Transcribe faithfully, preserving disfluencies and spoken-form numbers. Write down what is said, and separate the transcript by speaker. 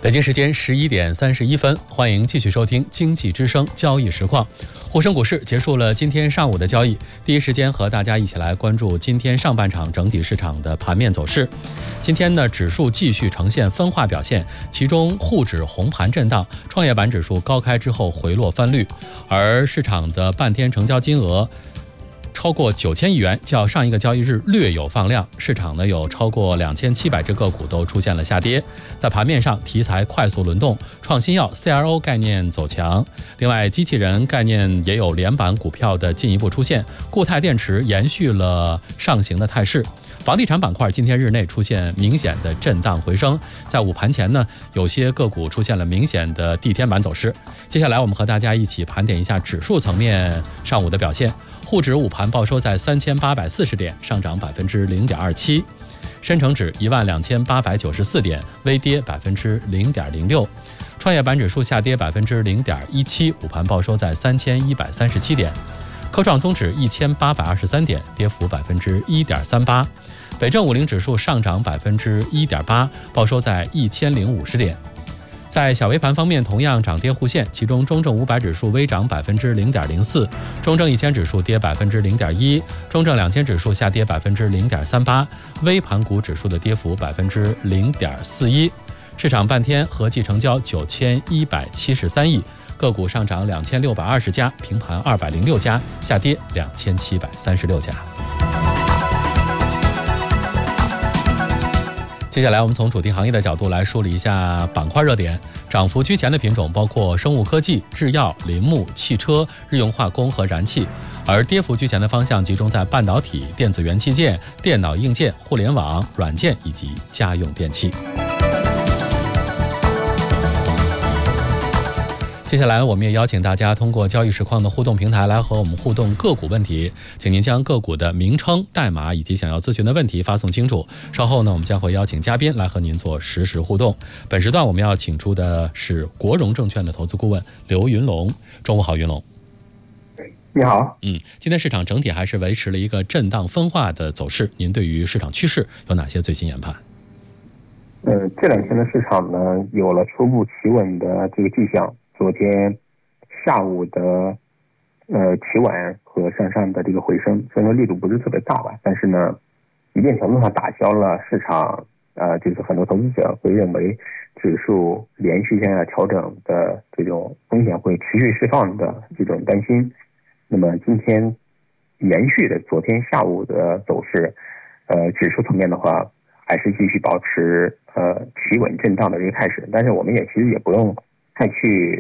Speaker 1: 北京时间十一点三十一分，欢迎继续收听经济之声交易实况。沪深股市结束了今天上午的交易，第一时间和大家一起来关注今天上半场整体市场的盘面走势。今天呢，指数继续呈现分化表现，其中沪指红盘震荡，创业板指数高开之后回落翻绿，而市场的半天成交金额超过九千亿元，较上一个交易日略有放量。市场呢有超过两千七百只个股都出现了下跌。在盘面上，题材快速轮动，创新药、C R O 概念走强。另外，机器人概念也有连板股票的进一步出现。固态电池延续了上行的态势。房地产板块今天日内出现明显的震荡回升，在午盘前呢，有些个股出现了明显的地天板走势。接下来我们和大家一起盘点一下指数层面上午的表现。沪指午盘报收在三千八百四十点，上涨百分之零点二七；深成指一万两千八百九十四点，微跌百分之零点零六；创业板指数下跌百分之零点一七，午盘报收在三千一百三十七点；科创综指一千八百二十三点，跌幅百分之一点三八；北证五零指数上涨百分之一点八，报收在一千零五十点。在小微盘方面，同样涨跌互现，其中中证五百指数微涨百分之零点零四，中证一千指数跌百分之零点一，中证两千指数下跌百分之零点三八，微盘股指数的跌幅百分之零点四一。市场半天合计成交九千一百七十三亿，个股上涨两千六百二十家，平盘二百零六家，下跌两千七百三十六家。接下来我们从主题行业的角度来梳理一下板块热点。涨幅居前的品种包括生物科技、制药、林木、汽车、日用化工和燃气，而跌幅居前的方向集中在半导体、电子元器件、电脑硬件、互联网、软件以及家用电器。接下来我们也邀请大家通过交易实况的互动平台来和我们互动个股问题，请您将个股的名称、代码以及想要咨询的问题发送清楚。稍后呢，我们将会邀请嘉宾来和您做实时互动。本时段我们要请出的是国融证券的投资顾问刘云龙。中午好，云龙。
Speaker 2: 你好。
Speaker 1: 嗯，今天市场整体还是维持了一个震荡分化的走势，您对于市场趋势有哪些最新研判？
Speaker 2: 呃，这两天的市场呢，有了初步企稳的这个迹象。昨天下午的呃企稳和向上的这个回升，虽然说力度不是特别大吧，但是呢，一定程度上打消了市场呃就是很多投资者会认为指数连续性的调整的这种风险会持续释放的这种担心。那么今天延续的昨天下午的走势，呃指数层面的话，还是继续保持呃企稳震荡的这个态势，但是我们也其实也不用太去